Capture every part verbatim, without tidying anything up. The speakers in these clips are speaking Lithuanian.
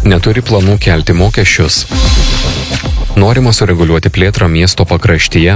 Neturi planų kelti mokesčius. Norima sureguliuoti plėtrą miesto pakraštyje.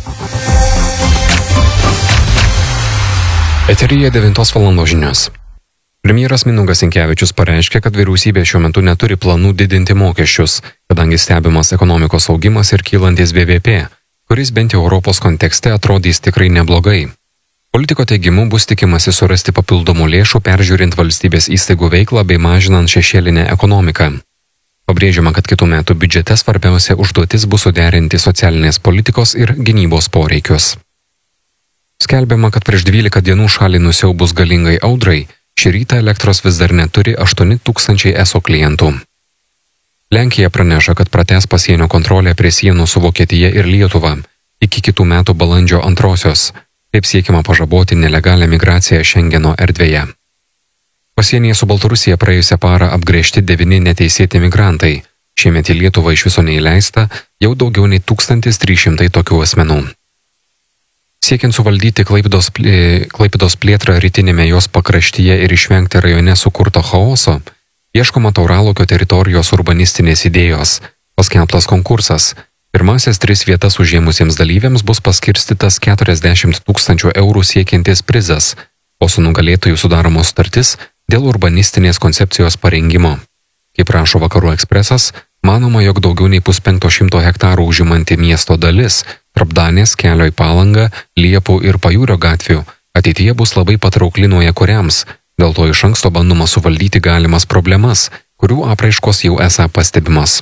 Eteryje devintos valandos žinios. Premjeras Mindaugas Sinkevičius pareiškė, kad vyriausybė šiuo metu neturi planų didinti mokesčius, kadangi stebimas ekonomikos augimas ir kylantis B V P, kuris bent jau Europos kontekste atrodys tikrai neblogai. Politiko teigimu bus tikimasi surasti papildomų lėšų peržiūrint valstybės įstaigų veiklą bei mažinant šešėlinę ekonomiką. Pabrėžiama, kad kitų metų biudžete svarbiausia užduotis bus suderinti socialinės politikos ir gynybos poreikius. Skelbiama, kad prieš dvylika dienų šalį nusiaubus galingai audrai, šį rytą elektros vis dar neturi aštuoni tūkstančiai E S O klientų. Lenkija praneša, kad pratęs pasienio kontrolę prie sienų su Vokietija ir Lietuva iki kitų metų balandžio antrosios. Taip siekiama pažaboti nelegalią migraciją Šengeno erdvėje. Pasienyje su Baltarusija praėjusią parą apgręžti devyni neteisėti migrantai. Šiemet į Lietuvą iš viso neįleista jau daugiau nei tūkstantis trys šimtai tokių asmenų. Siekiant suvaldyti Klaipėdos, Klaipėdos plėtrą rytinėme jos pakraštyje ir išvengti rajone sukurto chaoso, ieškoma Tauralaukio teritorijos urbanistinės idėjos, paskelbtas konkursas. Pirmasis tris vietas užėmusiems dalyviams bus paskirstytas keturiasdešimt tūkstančių eurų siekiantis prizas, o su nugalėtojų sudaromos sutartis dėl urbanistinės koncepcijos parengimo. Kaip rašo Vakarų ekspresas, manoma, jog daugiau nei puspenkto šimto hektarų užimanti miesto dalis, tarp Danės, kelio į Palangą, Liepų ir Pajūrio gatvių, ateityje bus labai patraukli naujakuriams, dėl to iš anksto bandoma suvaldyti galimas problemas, kurių apraiškos jau esą pastebimas.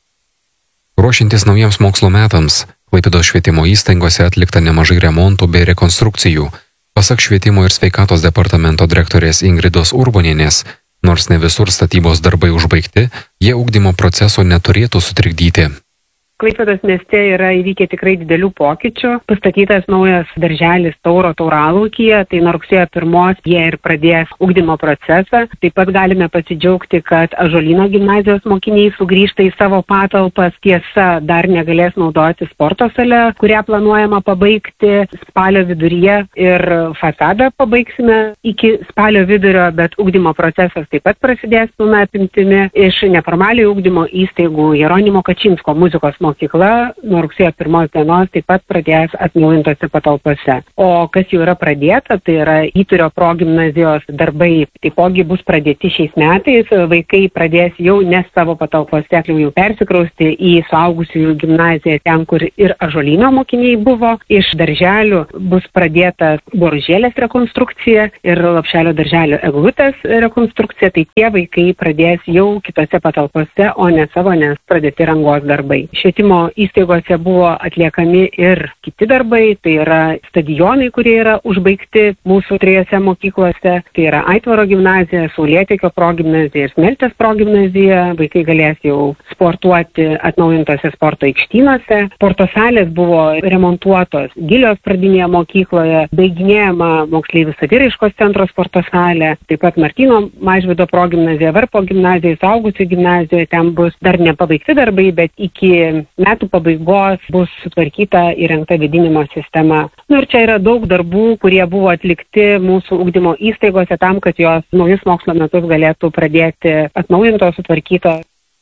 Ruošiantis naujiems mokslo metams, Klaipėdos švietimo įstaigose atlikta nemažai remontų bei rekonstrukcijų. Pasak švietimo ir sveikatos departamento direktorės Ingridos Urbonienės, nors ne visur statybos darbai užbaigti, jie ugdymo proceso neturėtų sutrikdyti. Klaipėdos mieste yra įvykę tikrai didelių pokyčių. Pastatytas naujas darželis Tauro Tauralaukyje, tai nuo rugsėjo pirmos jie ir pradės ugdymo procesą. Taip pat galime pasidžiaugti, kad Ąžuolyno gimnazijos mokiniai sugrįžta į savo patalpas. Tiesa, dar negalės naudoti sporto sale, kurią planuojama pabaigti spalio viduryje, ir fasadą pabaigsime iki spalio vidurio, bet ugdymo procesas taip pat prasidės pilna apimtimi. Iš neformaliojo ugdymo įstaigų Jeronimo Kačinsko muzikos mokykla nuo rugsėjo pirmos dienos taip pat pradės atnaujintose patalpose. O kas jau yra pradėta, tai yra Įturio progimnazijos darbai, taipogi bus pradėti šiais metais. Vaikai pradės jau ne savo patalpose, jau persikrausti į suaugusiųjų gimnaziją, ten, kur ir Ąžuolyno mokiniai buvo. Iš darželių bus pradėta Boružėlės rekonstrukcija ir Lopšelio darželio eglutės rekonstrukcija. Tai tie vaikai pradės jau kitose patalpose, o ne savo, nes pradėti rangos darbai. Švietimo įstaigose buvo atliekami ir kiti darbai, tai yra stadionai, kurie yra užbaigti mūsų trijose mokyklose, tai yra Aitvaro gimnazija, Saulėtekio progimnazija ir Smeltės progimnazija. Vaikai galės jau sportuoti atnaujintose sporto aikštynose. Sporto salės buvo remontuotos Gilios pradinėje mokykloje, baiginėjama moksleivių saviraiškos centro sporto salė, taip pat Martyno Mažvydo progimnazija, Varpo gimnazija, suaugusių gimnazija, ten bus dar nepabaigti darbai, bet iki metų pabaigos bus sutvarkyta įrengta vėdinimo sistema. Nu ir čia yra daug darbų, kurie buvo atlikti mūsų ugdymo įstaigose tam, kad jos naujus mokslo metus galėtų pradėti atnaujinto, sutvarkyto.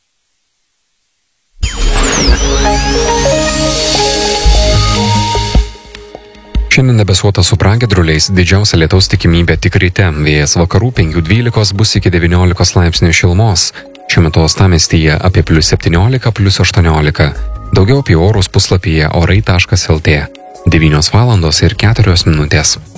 Šiandien debesuota su pragiedruliais, didžiausia lietaus tikimybė tik ryte, vėjas vakarų penkių dvylikos bus iki devyniolikos laipsnių šilumos. Šiuo metu uostamiestyje apie plius septyniolika, plius aštuoniolika. Daugiau apie orus puslapyje orai taškas lt. devynios valandos ir keturios minutės.